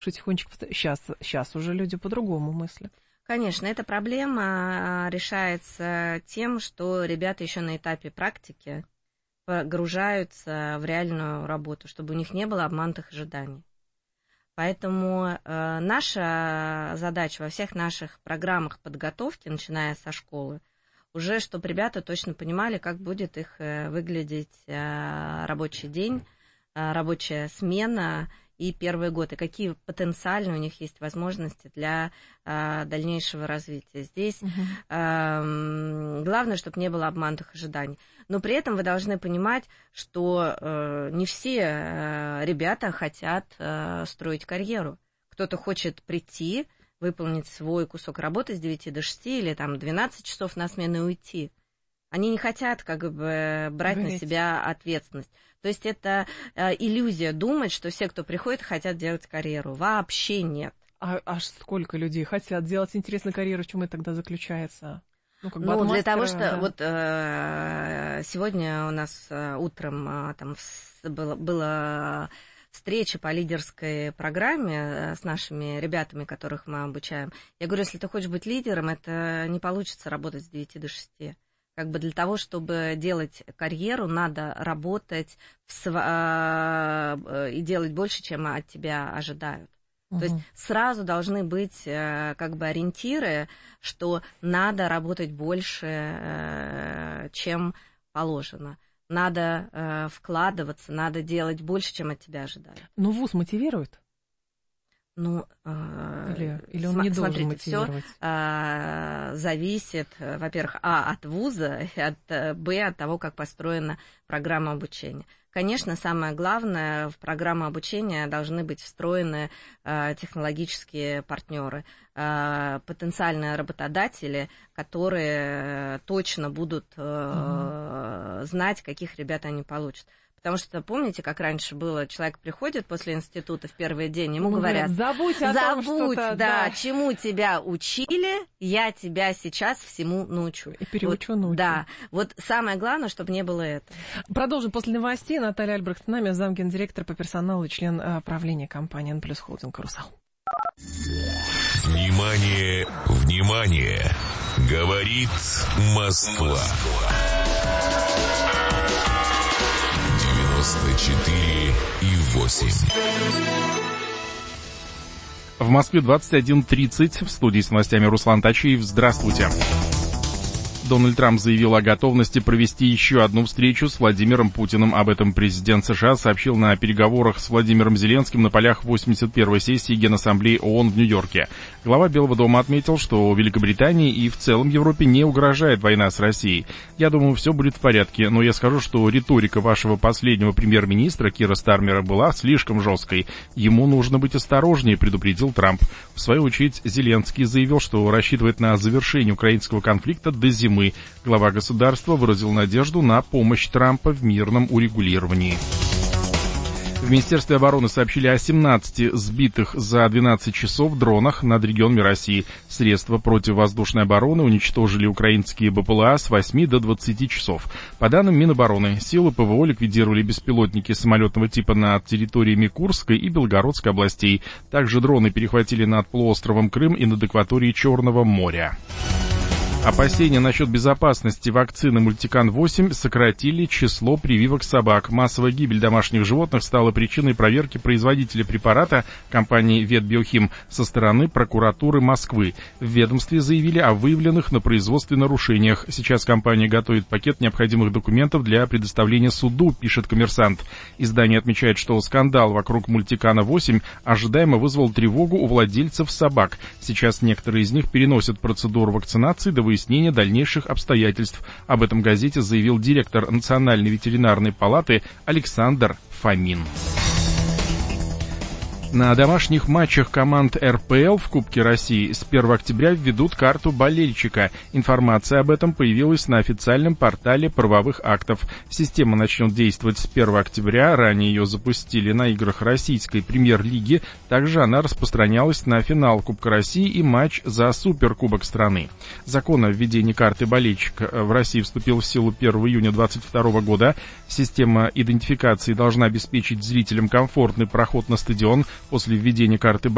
тихонечко. Сейчас уже люди по-другому мыслят. Конечно, эта проблема решается тем, что ребята еще на этапе практики погружаются в реальную работу, чтобы у них не было обманутых ожиданий. Поэтому наша задача во всех наших программах подготовки, начиная со школы, уже чтобы ребята точно понимали, как будет их выглядеть рабочий день, рабочая смена и первый год, и какие потенциально у них есть возможности для дальнейшего развития. Здесь главное, чтобы не было обманутых ожиданий. Но при этом вы должны понимать, что не все ребята хотят строить карьеру. Кто-то хочет прийти, выполнить свой кусок работы с 9 до 6 или там 12 часов на смену и уйти. Они не хотят как бы брать на себя ответственность. То есть это иллюзия думать, что все, кто приходит, хотят делать карьеру. Вообще нет. А сколько людей хотят делать, интересно, карьеру, в чем это тогда заключается? Для того, что вот сегодня у нас утром там была встреча по лидерской программе с нашими ребятами, которых мы обучаем. Я говорю, если ты хочешь быть лидером, это не получится работать с 9 до 6. Как бы для того, чтобы делать карьеру, надо работать и делать больше, чем от тебя ожидают. То есть сразу должны быть как бы ориентиры, что надо работать больше, чем положено. Надо вкладываться, надо делать больше, чем от тебя ожидают. Но вуз мотивирует? Или он не должен мотивировать? Все зависит, во-первых, от вуза, и от того, как построена программа обучения. Конечно, самое главное, в программу обучения должны быть встроены технологические партнеры, потенциальные работодатели, которые точно будут знать, каких ребят они получат. Потому что, помните, как раньше было, человек приходит после института в первый день, ему говорят, забудь, чему тебя учили, я тебя сейчас всему научу. И переучу, научу. Да, вот самое главное, чтобы не было этого. Продолжим после новостей. Наталья Альбрехт с нами, замгендиректор по персоналу и член правления компании «Н+» Холдинг «Русал». Внимание, внимание! Говорит Москва. 94,8. В Москве 21:30. В студии с новостями Руслан Тачиев. Здравствуйте. Дональд Трамп заявил о готовности провести еще одну встречу с Владимиром Путиным. Об этом президент США сообщил на переговорах с Владимиром Зеленским на полях 81-й сессии Генассамблеи ООН в Нью-Йорке. Глава Белого дома отметил, что Великобритании и в целом Европе не угрожает война с Россией. Я думаю, все будет в порядке, но я скажу, что риторика вашего последнего премьер-министра Кира Стармера была слишком жесткой. Ему нужно быть осторожнее, предупредил Трамп. В свою очередь, Зеленский заявил, что рассчитывает на завершение украинского конфликта до зимы. Глава государства выразил надежду на помощь Трампа в мирном урегулировании. В Министерстве обороны сообщили о 17 сбитых за 12 часов дронах над регионами России. Средства противовоздушной обороны уничтожили украинские БПЛА с 8 до 20 часов. По данным Минобороны, силы ПВО ликвидировали беспилотники самолетного типа над территориями Курской и Белгородской областей. Также дроны перехватили над полуостровом Крым и над акваторией Черного моря. Опасения насчет безопасности вакцины Мультикан-8 сократили число прививок собак. Массовая гибель домашних животных стала причиной проверки производителя препарата компании «Ветбиохим» со стороны прокуратуры Москвы. В ведомстве заявили о выявленных на производстве нарушениях. Сейчас компания готовит пакет необходимых документов для предоставления суду, пишет «Коммерсант». Издание отмечает, что скандал вокруг Мультикана-8 ожидаемо вызвал тревогу у владельцев собак. Сейчас некоторые из них переносят процедуру вакцинации до выяснения дальнейших обстоятельств. Об этом газете заявил директор Национальной ветеринарной палаты Александр Фомин. На домашних матчах команд РПЛ в Кубке России с 1 октября введут карту болельщика. Информация об этом появилась на официальном портале правовых актов. Система начнет действовать с 1 октября. Ранее ее запустили на играх российской премьер-лиги. Также она распространялась на финал Кубка России и матч за Суперкубок страны. Закон о введении карты болельщика в России вступил в силу 1 июня 2022 года. Система идентификации должна обеспечить зрителям комфортный проход на стадион. После введения карты